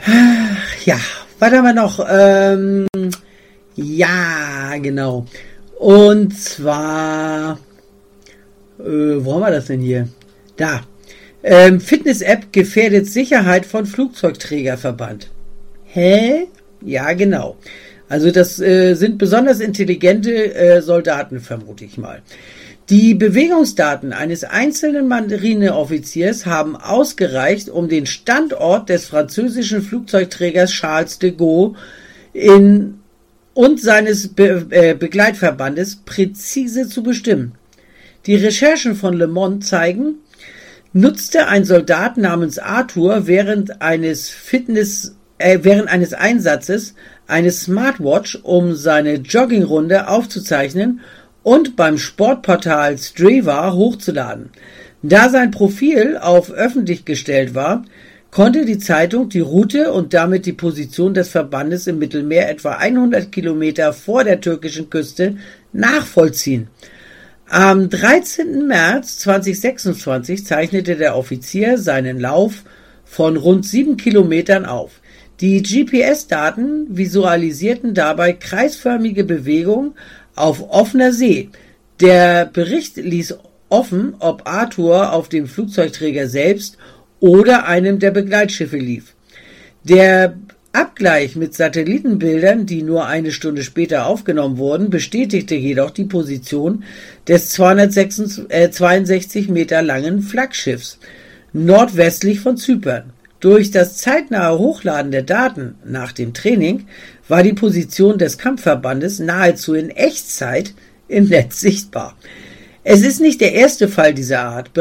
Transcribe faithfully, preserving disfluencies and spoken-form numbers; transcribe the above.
Ja, was haben wir noch? Ähm, ja, genau. Und zwar, äh, wo haben wir das denn hier? Da. Ähm, Fitness-App gefährdet Sicherheit von Flugzeugträgerverband. Hä? Ja, genau. Also das äh, sind besonders intelligente äh, Soldaten, vermute ich mal. Die Bewegungsdaten eines einzelnen Marineoffiziers haben ausgereicht, um den Standort des französischen Flugzeugträgers Charles de Gaulle in, und seines Be- äh, Begleitverbandes präzise zu bestimmen. Die Recherchen von Le Monde zeigen, nutzte ein Soldat namens Arthur während eines Fitness, äh, während eines Einsatzes eine Smartwatch, um seine Joggingrunde aufzuzeichnen und beim Sportportal Strava hochzuladen. Da sein Profil auf öffentlich gestellt war, konnte die Zeitung die Route und damit die Position des Verbandes im Mittelmeer etwa hundert Kilometer vor der türkischen Küste nachvollziehen. Am dreizehnten März zweitausendsechsundzwanzig zeichnete der Offizier seinen Lauf von rund sieben Kilometern auf. Die G P S-Daten visualisierten dabei kreisförmige Bewegungen auf offener See. Der Bericht ließ offen, ob Arthur auf dem Flugzeugträger selbst oder einem der Begleitschiffe lief. Der Abgleich mit Satellitenbildern, die nur eine Stunde später aufgenommen wurden, bestätigte jedoch die Position des zweihundertzweiundsechzig Meter langen Flaggschiffs nordwestlich von Zypern. Durch das zeitnahe Hochladen der Daten nach dem Training war die Position des Kampfverbandes nahezu in Echtzeit im Netz sichtbar. Es ist nicht der erste Fall dieser Art.